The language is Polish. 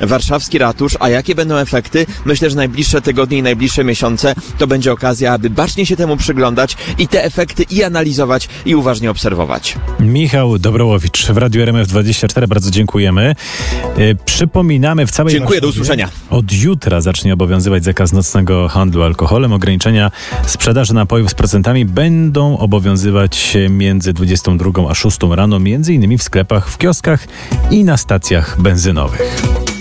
warszawski ratusz. A jakie będą efekty? Myślę, że najbliższe tygodnie i najbliższe miesiące to będzie okazja, aby bacznie się temu przyglądać i te efekty i analizować i uważnie obserwować. Michał Dobrołowicz w Radiu RMF24, bardzo dziękujemy. Przypominamy w całej Dziękuję, do usłyszenia. Od jutra zacznie obowiązywać zakaz nocnego handlu alkoholem. Ograniczenia sprzedaży napojów z procentami będą obowiązywać między 22 a 6 rano, między innymi w sklepach, w kioskach i na stacjach benzynowych.